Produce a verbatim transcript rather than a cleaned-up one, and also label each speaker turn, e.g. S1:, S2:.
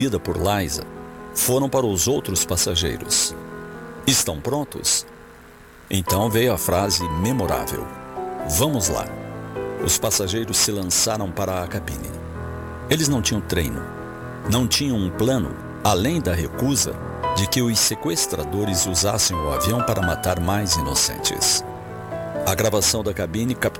S1: Ida por Liza, foram para os outros passageiros. Estão prontos? Então veio a frase memorável: vamos lá. Os passageiros se lançaram para a cabine. Eles não tinham treino, não tinham um plano, além da recusa de que os sequestradores usassem o avião para matar mais inocentes. A gravação da cabine captou